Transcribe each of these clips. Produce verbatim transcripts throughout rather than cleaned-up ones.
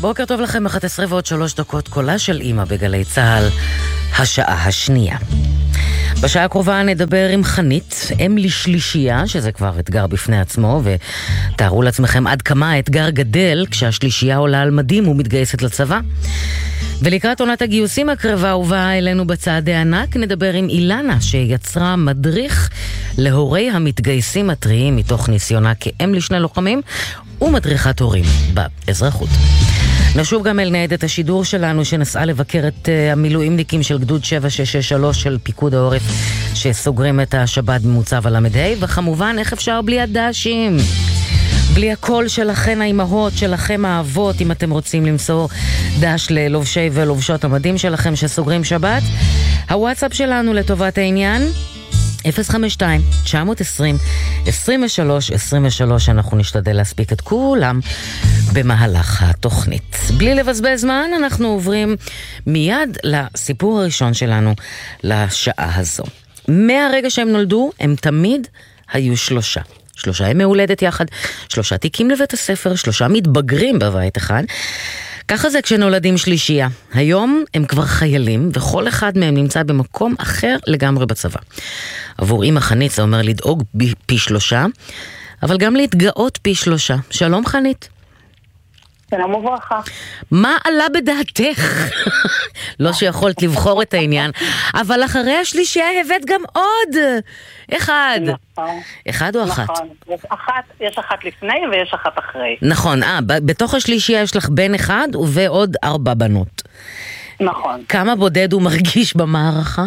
בוקר טוב לכם, אחת עשרה ועוד שלוש דקות, קולה של אמא בגלי צהל, השעה השנייה. בשעה הקרובה נדבר עם חנית, אם לשלישייה, שזה כבר אתגר בפני עצמו, ותארו לעצמכם עד כמה האתגר גדל כשהשלישייה עולה על מדים ומתגייסת לצבא. ולקראת עונת הגיוסים הקרבה ובאה אלינו בצעדי ענק, נדבר עם אילנה שיצרה מדריך להורי המתגייסים הטריים מתוך ניסיונה כאם לשני לוחמים ומדריכת הורים באזרחות. נשוב גם אל ניידת השידור שלנו שנסעה לבקר את uh, המילואימניקים של גדוד שבע שש שש שלוש של פיקוד העורף שסוגרים את השבת במוצב על המדהי, וכמובן איך אפשר בלי הדשים, בלי הקול שלכן האימהות, שלכם האבות, אם אתם רוצים למסור דש ללובשי ולובשות המדים שלכם שסוגרים שבת. הוואטסאפ שלנו לטובת העניין אפס חמש שתיים תשע עשרים עשרים ושלוש עשרים ושלוש. אנחנו נשתדל להספיק את כולם במהלך התוכנית. בלי לבזבז זמן, אנחנו עוברים מיד לסיפור הראשון שלנו לשעה הזו. מהרגע שהם נולדו, הם תמיד היו שלושה. שלושה ימי הולדת יחד, שלושה תיקים לבית הספר, שלושה מתבגרים בבית אחד. ככה זה כשנולדים שלישייה. היום הם כבר חיילים, וכל אחד מהם נמצא במקום אחר לגמרי בצבא. עבור אמא חנית זה אומר לדאוג פי שלושה, אבל גם להתגאות פי שלושה. שלום חנית. שלום וברכה. מה עלה בדעתך? לא שיכולת לבחור את העניין, אבל אחרי השלישייה הבאת גם עוד. אחד. נכון. אחד או אחת? נכון. יש אחת, יש אחת לפני ויש אחת אחרי. נכון, אה, בתוך השלישייה יש לך בן אחד ועוד ארבע בנות. נכון. כמה בודד הוא מרגיש במערכה?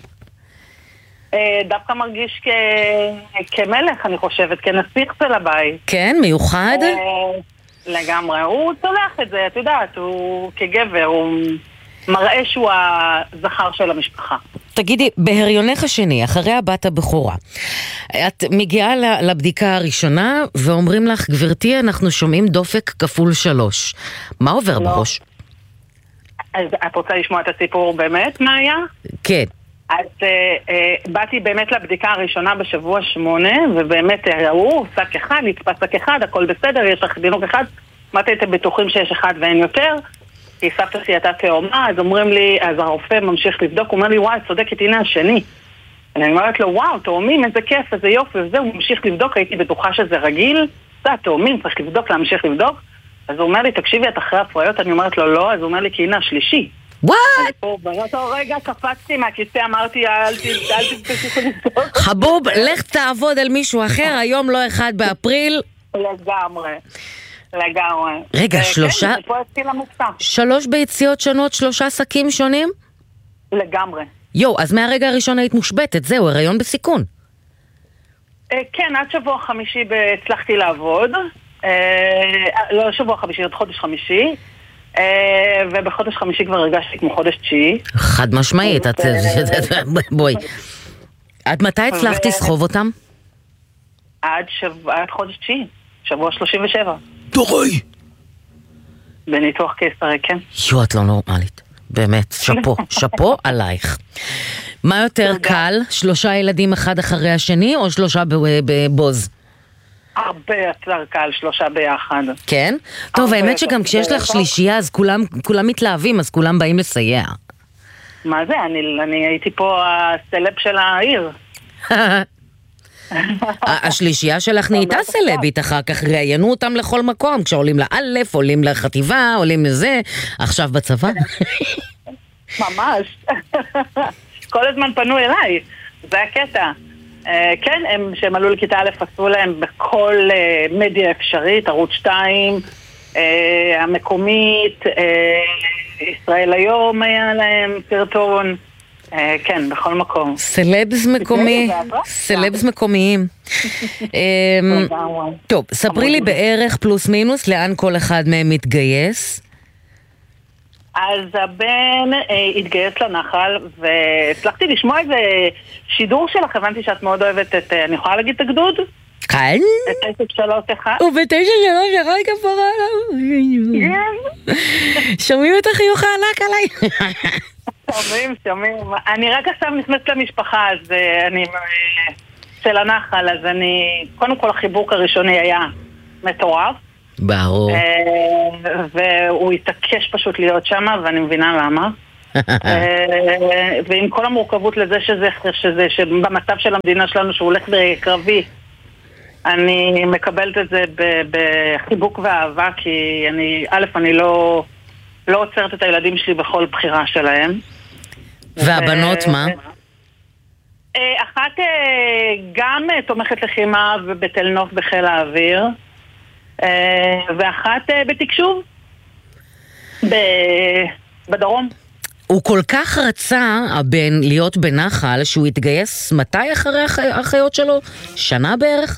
דווקא מרגיש כ- כמלך, אני חושבת, כנסיך של הבית. כן, מיוחד? לגמרי. הוא צולח את זה, את יודעת, הוא כגבר, הוא מראה שהוא הזכר של המשפחה. תגידי, בהריונך השני, אחרי הבת הבכורה, את מגיעה לבדיקה הראשונה ואומרים לך, גברתי, אנחנו שומעים דופק כפול שלוש. מה עובר לא. בראש? אז את רוצה לשמוע את הסיפור באמת, מה היה? כן. אז uh, uh, באתי באמת לבדיקה הראשונה בשבוע שמונה, ובאמת ראו, שק אחד, נצפה שק אחד, הכל בסדר, יש לך דינוק אחד, אמרתי, אתם בטוחים שיש אחד ואין יותר, כי סבתא סייתה תאומה, אז אומרים לי, אז הרופא ממשיך לבדוק, הוא אומר לי, וואי, צודקת, הנה השני. אני אומרת לו, וואו, תאומים, איזה כיף, איזה יופי, וזה, הוא ממשיך לבדוק, הייתי בטוחה שזה רגיל, זה התאומים, צריך לבדוק, להמשיך לבדוק, אז הוא אומר לי, תקשיבי, את אחרי הפריות, אני אומרת לו, לא, אז הוא אומר לי, כי הנה השלישי. וואט? אני פה באותו רגע קפצתי מהכיסא, אמרתי, אל תתפסו לבדוק. חבוב, לך תעבוד על מישהו אחר, היום לא אחד באפריל. לגמרי, לגמרי. רגע, שלושה? כן, פה התחיל המוצא. שלוש ביציות שונות, שלושה שקים שונים? לגמרי. יו, אז מהרגע הראשון היית מושבתת, זהו, הריון בסיכון. כן, עד שבוע חמישי הצלחתי לעבוד. לא שבוע חמישי, עד חודש חמישי. ובחודש חמישי כבר הרגשתי כמו חודש תשיעי. חד משמעית, את... בואי. עד מתי הצלחת לסחוב אותם? עד חודש תשיעי, שבוע שלושים ושבע. דורי! בניתוח קיסרי, כן. יו, את לא נורמלית. באמת, שפו, שפו עלייך. מה יותר קל? שלושה ילדים אחד אחרי השני, או שלושה בבוז? הרבה יותר קל, שלושה ביחד. כן? טוב, האמת שגם כשיש לך שלישייה, אז כולם מתלהבים, אז כולם באים לסייע. מה זה? אני הייתי פה הסלב של העיר. השלישייה שלך נהייתה סלבית אחר כך, ראיינו אותם לכל מקום, כשעולים לאלף, עולים לחטיבה, עולים לזה, עכשיו בצבא. ממש. כל הזמן פנו אליי, זה הקטע. כן, שהם עלו לכיתה א' עשו להם בכל מדיה אפשרית, ערוץ שתיים, המקומית, ישראל היום היה להם סרטון, כן, בכל מקום. סלבס מקומי, סלבס מקומיים. טוב, ספרי לי בערך פלוס מינוס לאן כל אחד מהם מתגייס. אז הבן התגייס לנחל, והצלחתי לשמוע איזה שידור שלך, הבנתי שאת מאוד אוהבת את, אני יכולה להגיד את הגדוד? כן. את תשע שלוש אחת. ובתשע שלוש אחת כפרה עליו. כן. שומעים את החיוך הענק עליי. שומעים, שומעים. אני רק עכשיו נכנסת למשפחה, אז אני של הנחל, אז אני, קודם כל החיבוק הראשוני היה מטורף. ברור. והוא התעקש פשוט להיות שם, ואני מבינה למה. ועם כל המורכבות לזה שזה, שזה, שבמצב של המדינה שלנו שהוא הולך בקרבי, אני מקבלת את זה בחיבוק ואהבה, כי אני, א', אני לא, לא עוצרת את הילדים שלי בכל בחירה שלהם. והבנות מה? אחת גם תומכת לחימה ובתל נוף בחיל האוויר, ואחת בתקשוב בדרום. הוא כל כך רצה הבן להיות בנחל שהוא התגייס מתי אחרי האחיות שלו? שנה בערך?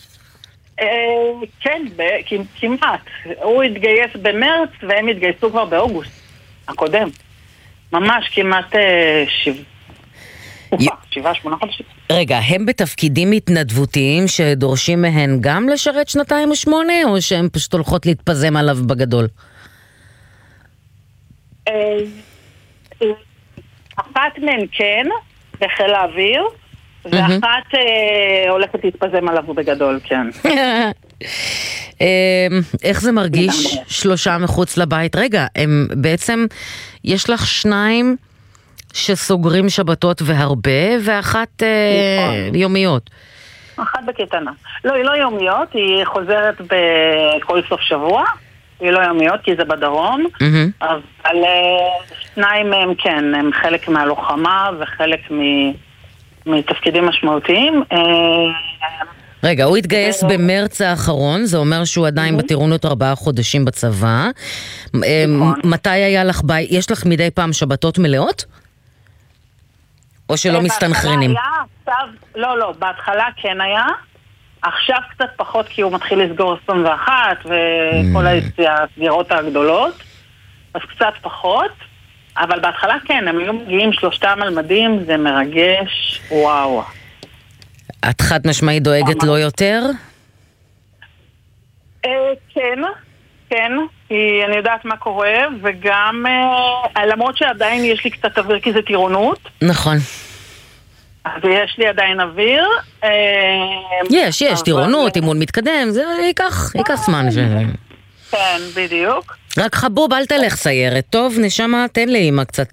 כן, כמעט. הוא התגייס במרץ והם התגייסו כבר באוגוסט הקודם. ממש כמעט שבע. שבעה, שמונה חודשים. רגע, הם בתפקידים התנדבותיים שדורשים מהן גם לשרת שנתיים ושמונה, או שהן פשוט הולכות להתפזם עליו בגדול? אחת מהן כן, בחיל האוויר, ואחת הולכת להתפזם עליו בגדול, כן. איך זה מרגיש? שלושה מחוץ לבית. רגע, הם בעצם, יש לך שניים שסוגרים שבתות והרבה, ואחת יומיות. אחת בקטנה. לא, היא לא יומיות, היא חוזרת בכל סוף שבוע. היא לא יומיות, כי זה בדרום. אבל שניים מהם כן, הם חלק מהלוחמה וחלק מתפקידים משמעותיים. רגע, הוא התגייס במרץ האחרון, זה אומר שהוא עדיין בטירונות ארבעה חודשים בצבא. מתי היה לך, יש לך מדי פעם שבתות מלאות? או שלא מסתנחרנים? לא, לא, בהתחלה כן היה. עכשיו קצת פחות, כי הוא מתחיל לסגור עשרים ואחת וכל הסגירות הגדולות, אז קצת פחות. אבל בהתחלה כן, הם היו מגיעים שלושתם על מדים, זה מרגש, וואו. את חד משמעית דואגת לא יותר? כן, כן, כי אני יודעת מה קורה, וגם למרות שעדיין יש לי קצת אוויר כי זה טירונות. נכון. ויש לי עדיין אוויר. יש, יש, טירונות, אימון מתקדם, זה ייקח, ייקח זמן. כן, בדיוק. רק חבוב, אל תלך סיירת, טוב, נשמה, תן לי אמא קצת...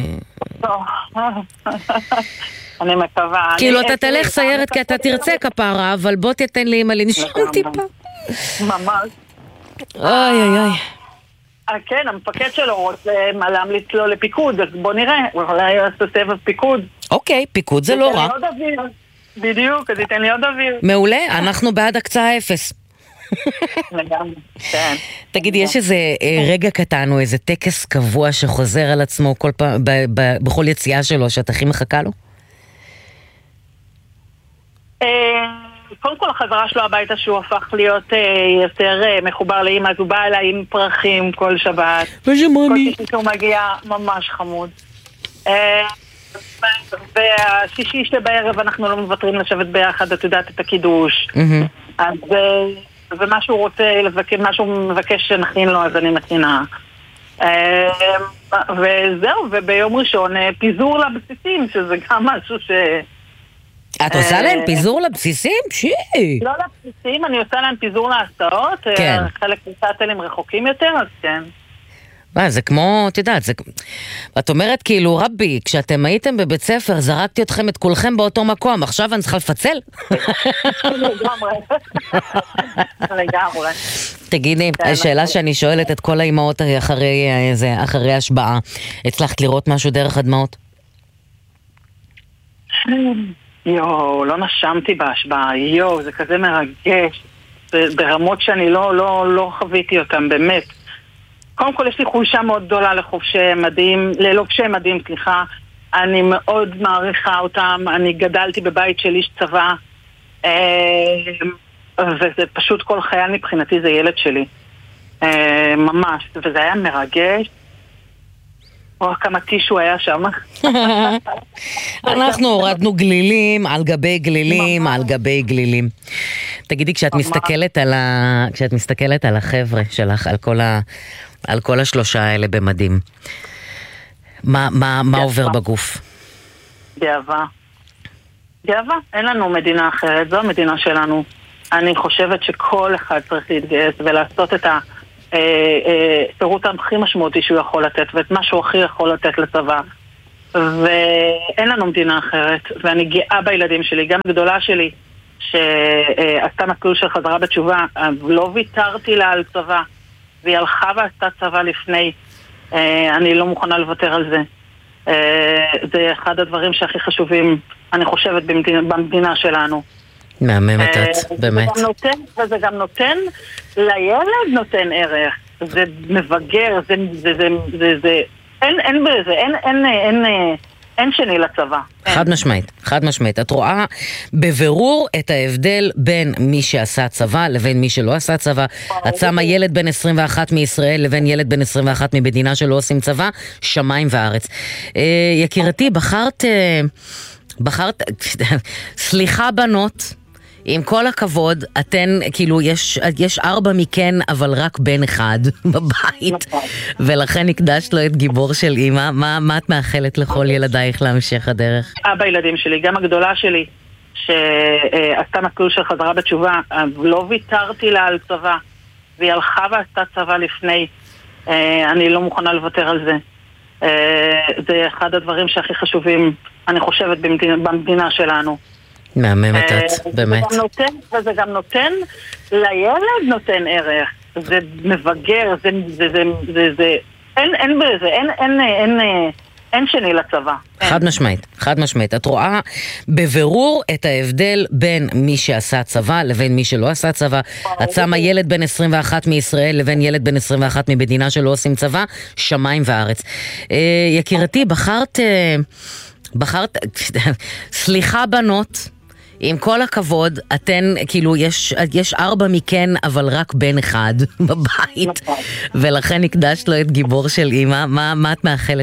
אני מקווה. כאילו, אתה תלך סיירת כי אתה תרצה כפרה, אבל בוא תתן לי אמא לנשום טיפה. ממש. אוי אוי אוי. כן, המפקד שלו רוצה להמליץ לו לפיקוד, אז בוא נראה, אולי יעשה סבב פיקוד. אוקיי, פיקוד זה לא רע. בדיוק, אז ייתן לי עוד אוויר. מעולה, אנחנו בעד הקצאה אפס. לגמרי, כן. תגידי, יש איזה רגע קטן או איזה טקס קבוע שחוזר על עצמו כל פעם, בכל יציאה שלו, שאת הכי מחכה לו? קודם כל החזרה שלו הביתה שהוא הפך להיות יותר מחובר לאמא, אז הוא בא אליי עם פרחים כל שבת. כל שישי שהוא מגיע ממש חמוד. והשישי שבערב אנחנו לא מוותרים לשבת ביחד, את יודעת, את הקידוש. אז ומה שהוא רוצה לבקש, מה שהוא מבקש שנכין לו, אז אני מכינה. וזהו, וביום ראשון פיזור לבסיסים, שזה גם משהו ש... את עושה להם פיזור לבסיסים? שי! לא לבסיסים, אני עושה להם פיזור להסעות. כן. חלק מסעתלים רחוקים יותר, אז כן. מה, זה כמו, את יודעת, זה... את אומרת כאילו, רבי, כשאתם הייתם בבית ספר, זרקתי אתכם את כולכם באותו מקום, עכשיו אני צריכה לפצל? לגמרי. לגמרי. תגידי, השאלה שאני שואלת את כל האימהות אחרי השבעה, הצלחת לראות משהו דרך הדמעות? יואו, לא נשמתי בהשבעה, יואו, זה כזה מרגש, ברמות שאני לא, לא, לא חוויתי אותם, באמת. קודם כל יש לי חולשה מאוד גדולה לחובשי מדים, ללובשי מדים, סליחה, אני מאוד מעריכה אותם, אני גדלתי בבית של איש צבא, וזה פשוט כל חייל מבחינתי זה ילד שלי, ממש, וזה היה מרגש. או כמה טישו היה שם. אנחנו הורדנו גלילים על גבי גלילים על גבי גלילים. תגידי, כשאת מסתכלת על ה... כשאת מסתכלת על החבר'ה שלך, על כל ה... על כל השלושה האלה במדים, מה, מה, מה עובר בגוף? גאווה. גאווה. אין לנו מדינה אחרת, זו המדינה שלנו. אני חושבת שכל אחד צריך להתגייס ולעשות את ה... השירות הכי משמעותי שהוא יכול לתת, ואת מה שהוא הכי יכול לתת לצבא. ואין לנו מדינה אחרת, ואני גאה בילדים שלי, גם גדולה שלי, שעשתה מסלול של חזרה בתשובה, לא ויתרתי לה על צבא, והיא הלכה ועשתה צבא לפני, אני לא מוכנה לוותר על זה. זה אחד הדברים שהכי חשובים, אני חושבת, במדינה, במדינה שלנו. מהממת את, באמת. וזה גם נותן, וזה גם נותן, לילד נותן ערך. זה מבגר, זה, זה, זה, זה, זה, אין, אין בזה, אין, אין, אין, אין שני לצבא. חד משמעית, חד משמעית. את רואה בבירור את ההבדל בין מי שעשה צבא לבין מי שלא עשה צבא. את שמה ילד בן עשרים ואחת מישראל לבין ילד בן עשרים ואחת ממדינה שלא עושים צבא, שמיים וארץ. יקירתי, בחרת, בחרת, סליחה בנות, עם כל הכבוד, אתן, כאילו, יש, יש ארבע מכן, אבל רק בן אחד בבית, ולכן הקדשת לו את גיבור של אמא. מה, מה את מאחלת לכל ילדייך להמשך הדרך? אבא ילדים שלי, גם הגדולה שלי, שעשתה מסלול של חזרה בתשובה, לא ויתרתי לה על צבא, והיא הלכה ועשתה צבא לפני, אני לא מוכנה לוותר על זה. זה אחד הדברים שהכי חשובים, אני חושבת, במדינה, במדינה שלנו. מהממת את, באמת. וזה גם נותן, וזה גם נותן, לילד נותן ערך. זה מבגר, זה, זה, זה, זה, זה, אין, אין בזה, אין, אין, אין, אין שני לצבא. חד משמעית, חד משמעית. את רואה בבירור את ההבדל בין מי שעשה צבא לבין מי שלא עשה צבא. את שמה ילד בן עשרים ואחת מישראל לבין ילד בן עשרים ואחת ממדינה שלא עושים צבא, שמיים וארץ. יקירתי, בחרת, בחרת, סליחה בנות, עם כל הכבוד, אתן, כאילו, יש, יש ארבע מכן, אבל רק בן אחד בבית, ולכן הקדשת לו את גיבור של אמא. מה, מה את מאחלת